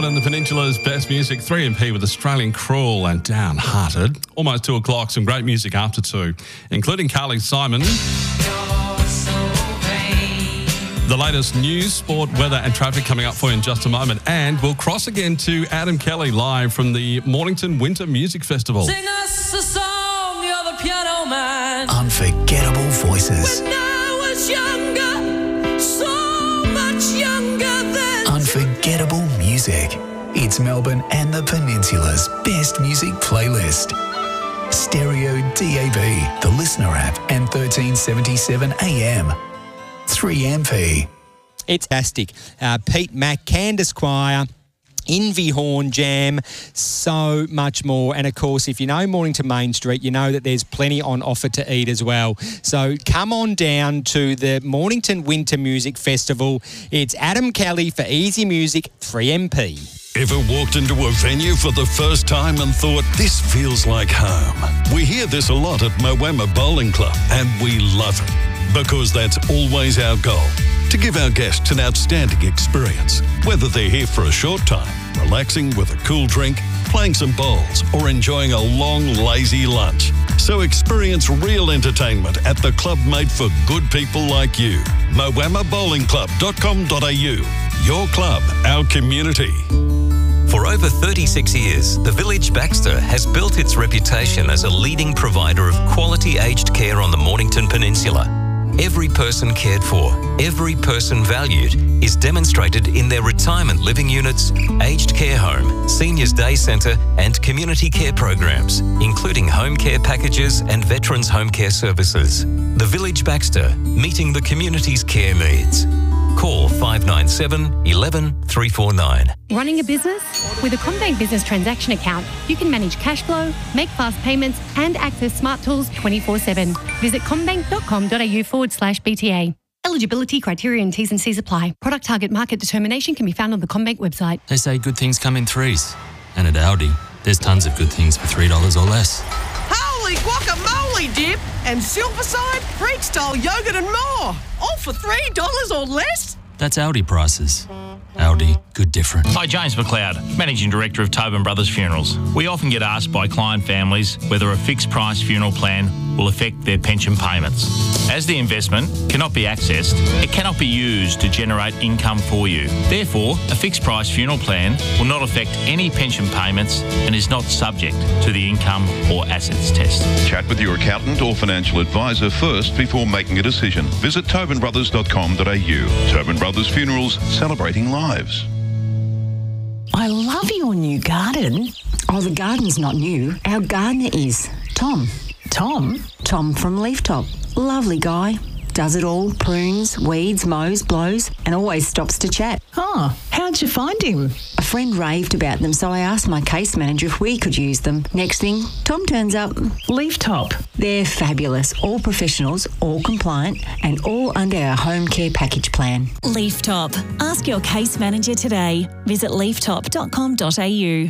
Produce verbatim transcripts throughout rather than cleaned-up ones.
Melbourne and the Peninsula's best music, three M P with Australian Cruel and Downhearted. Almost two o'clock, some great music after two, including Carly Simon. The latest news, sport, weather and traffic coming up for you in just a moment. And we'll cross again to Adam Kelly live from the Mornington Winter Music Festival. Sing us a song, you're the piano man. Unforgettable voices. When I was younger, so much younger than... Unforgettable music. It's Melbourne and the Peninsula's best music playlist. Stereo D A B, the Listener app, and thirteen seventy-seven A M. three M P. It's fantastic. Uh, Pete Mack, Candice Choir, Envy Horn Jam, so much more. And, of course, if you know Mornington Main Street, you know that there's plenty on offer to eat as well. So come on down to the Mornington Winter Music Festival. It's Adam Kelly for Easy Music, three M P. Ever walked into a venue for the first time and thought, this feels like home? We hear this a lot at Moama Bowling Club, and we love it. Because that's always our goal, to give our guests an outstanding experience, whether they're here for a short time, relaxing with a cool drink, playing some bowls, or enjoying a long, lazy lunch. So experience real entertainment at the club made for good people like you. moama bowling club dot com dot a u. Your club, our community. For over thirty-six years, the Village Baxter has built its reputation as a leading provider of quality aged care on the Mornington Peninsula. Every person cared for, every person valued is demonstrated in their retirement living units, aged care home, seniors day centre and community care programs, including home care packages and veterans home care services. The Village Baxter, meeting the community's care needs. Call five nine seven, one one, three four nine. Running a business? With a CommBank Business Transaction Account, you can manage cash flow, make fast payments and access smart tools twenty-four seven. Visit commbank dot com dot a u forward slash B T A. Eligibility, criteria and T's and C's apply. Product target market determination can be found on the CommBank website. They say good things come in threes. And at Aldi, there's tons of good things for three dollars or less. Holy guacamole dip and Silverside, Freak-style yogurt and more. All for three dollars or less? That's Aldi prices. Aldi, good different. Hi, James McLeod, Managing Director of Tobin Brothers Funerals. We often get asked by client families whether a fixed price funeral plan will affect their pension payments. As the investment cannot be accessed, it cannot be used to generate income for you. Therefore, a fixed price funeral plan will not affect any pension payments and is not subject to the income or assets test. Chat with your accountant or financial advisor first before making a decision. Visit tobin brothers dot com dot a u. Tobin Brothers Funerals, celebrating lives. I love your new garden. Oh, the garden's not new. Our gardener is Tom. Tom? Tom from Leaftop. Lovely guy. Does it all. Prunes, weeds, mows, blows, and always stops to chat. Oh, how'd you find him? A friend raved about them, so I asked my case manager if we could use them. Next thing, Tom turns up. Leaftop. They're fabulous. All professionals, all compliant, and all under our home care package plan. Leaftop. Ask your case manager today. Visit leaftop dot com dot a u.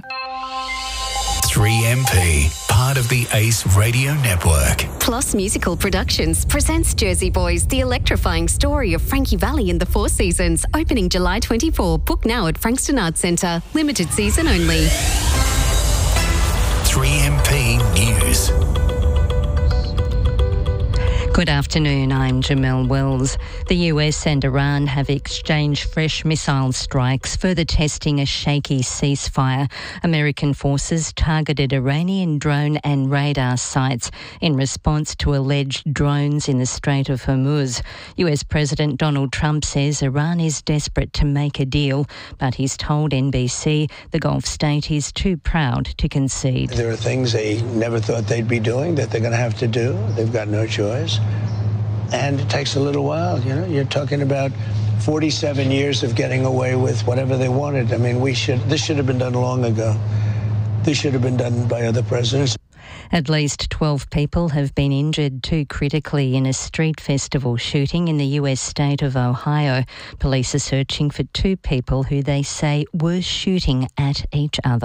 three M P, part of the Ace Radio Network. Plus Musical Productions presents Jersey Boys, the electrifying story of Frankie Valli and the Four Seasons, opening July twenty-fourth. Book now at Frankston Arts Centre. Limited season only. three M P News. Good afternoon, I'm Jamelle Wells. The U S and Iran have exchanged fresh missile strikes, further testing a shaky ceasefire. American forces targeted Iranian drone and radar sites in response to alleged drones in the Strait of Hormuz. U S President Donald Trump says Iran is desperate to make a deal, but he's told N B C the Gulf state is too proud to concede. There are things they never thought they'd be doing that they're going to have to do. They've got no choice. And it takes a little while, you know. You're talking about forty-seven years of getting away with whatever they wanted. I mean, we should. This should have been done long ago. This should have been done by other presidents. At least twelve people have been injured, two critically, in a street festival shooting in the U S state of Ohio. Police are searching for two people who they say were shooting at each other.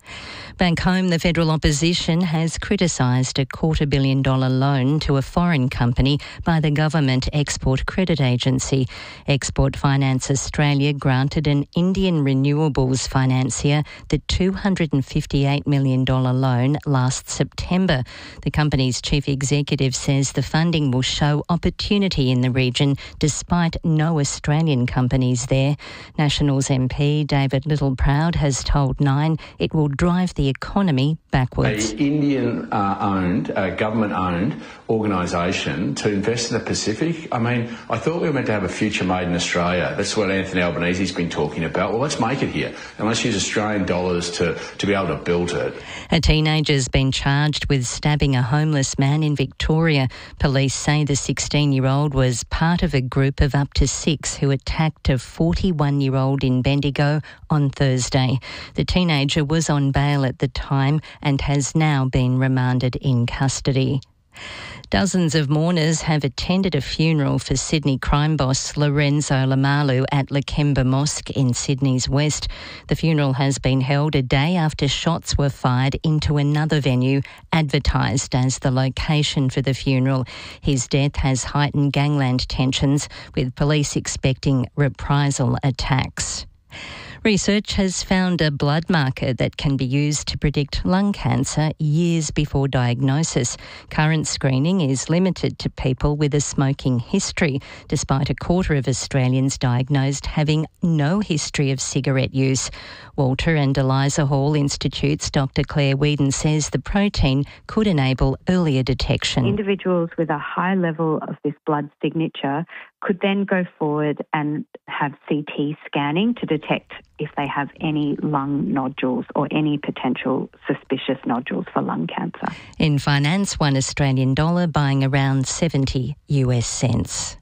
Back home, the federal opposition has criticised a quarter billion dollar loan to a foreign company by the government Export Credit Agency. Export Finance Australia granted an Indian renewables financier the two hundred fifty-eight million dollars loan last September. The company's chief executive says the funding will show opportunity in the region despite no Australian companies there. Nationals M P David Littleproud has told Nine it will drive the economy backwards. An Indian-owned, uh, government-owned organisation to invest in the Pacific. I mean, I thought we were meant to have a future made in Australia. That's what Anthony Albanese's been talking about. Well, let's make it here, and let's use Australian dollars to, to be able to build it. A teenager's been charged with stabbing a homeless man in Victoria. Police say the sixteen-year-old was part of a group of up to six who attacked a forty-one-year-old in Bendigo on Thursday. The teenager was on bail at the time and has now been remanded in custody. Dozens of mourners have attended a funeral for Sydney crime boss Lorenzo Lamalu at Lakemba Mosque in Sydney's west. The funeral has been held a day after shots were fired into another venue advertised as the location for the funeral. His death has heightened gangland tensions, with police expecting reprisal attacks. Research has found a blood marker that can be used to predict lung cancer years before diagnosis. Current screening is limited to people with a smoking history, despite a quarter of Australians diagnosed having no history of cigarette use. Walter and Eliza Hall Institute's Doctor Claire Whedon says the protein could enable earlier detection. Individuals with a high level of this blood signature could then go forward and have C T scanning to detect if they have any lung nodules or any potential suspicious nodules for lung cancer. In finance, one Australian dollar buying around seventy US cents.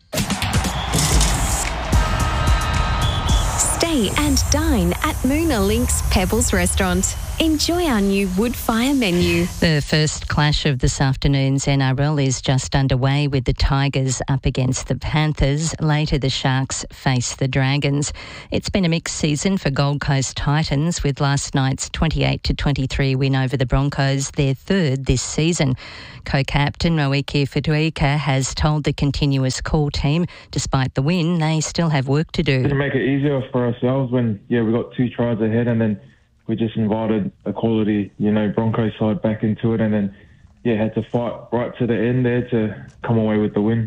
Stay and dine at Moona Links Pebbles Restaurant. Enjoy our new wood fire menu. The first clash of this afternoon's N R L is just underway, with the Tigers up against the Panthers. Later, the Sharks face the Dragons. It's been a mixed season for Gold Coast Titans, with last night's twenty-eight to twenty-three win over the Broncos, their third this season. Co-captain Moiki Fituika has told the continuous call team, despite the win, they still have work to do. To make it easier for ourselves when, yeah, we got two tries ahead, and then we just invited a quality, you know, Broncos side back into it, and then, yeah, had to fight right to the end there to come away with the win.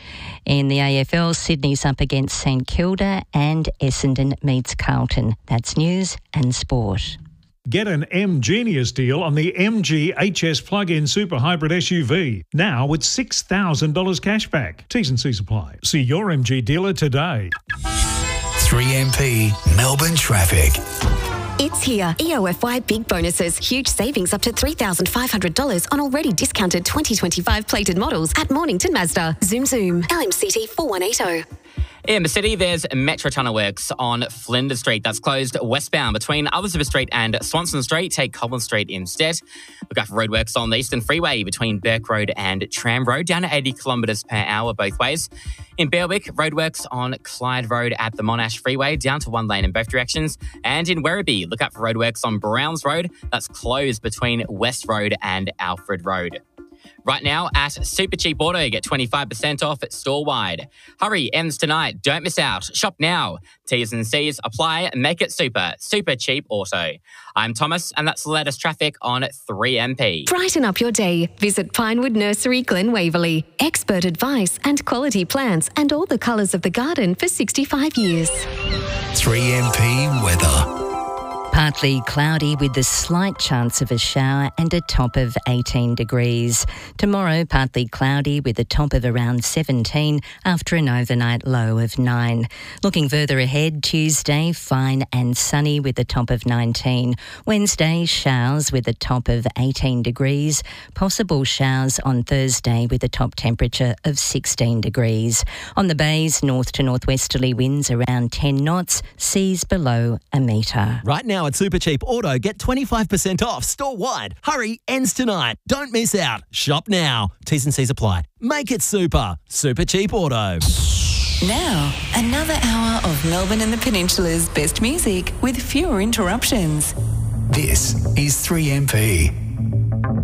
In the A F L, Sydney's up against St Kilda and Essendon meets Carlton. That's news and sport. Get an M Genius deal on the M G H S plug-in super hybrid S U V. Now with six thousand dollars cash back. T's and C's apply. See your M G dealer today. three M P Melbourne Traffic. It's here. E O F Y Big Bonuses. Huge savings up to three thousand five hundred dollars on already discounted twenty twenty-five plated models at Mornington Mazda. Zoom Zoom. L M C T four one eight zero. In the city, there's Metro Tunnel Works on Flinders Street. That's closed westbound between Elizabeth Street and Swanson Street. Take Collins Street instead. Look out for roadworks on the Eastern Freeway between Burke Road and Tram Road, down to eighty kilometres per hour both ways. In Berwick, roadworks on Clyde Road at the Monash Freeway, down to one lane in both directions. And in Werribee, look out for roadworks on Browns Road. That's closed between West Road and Alfred Road. Right now at Super Cheap Auto, get twenty-five percent off store-wide. Hurry, ends tonight. Don't miss out. Shop now. T's and C's apply. Make it super. Super Cheap Auto. I'm Thomas, and that's the latest traffic on three M P. Brighten up your day. Visit Pinewood Nursery, Glen Waverley. Expert advice and quality plants and all the colours of the garden for sixty-five years. three M P weather. Partly cloudy with a slight chance of a shower and a top of eighteen degrees. Tomorrow, partly cloudy with a top of around seventeen after an overnight low of nine. Looking further ahead, Tuesday, fine and sunny with a top of nineteen. Wednesday, showers with a top of eighteen degrees. Possible showers on Thursday with a top temperature of sixteen degrees. On the bays, north to northwesterly winds around ten knots, seas below a metre. Right now at Super Cheap Auto, get twenty-five percent off store-wide. Hurry, ends tonight. Don't miss out. Shop now. T's and C's apply. Make it super. Super Cheap Auto. Now, another hour of Melbourne and the Peninsula's best music with fewer interruptions. This is three M P.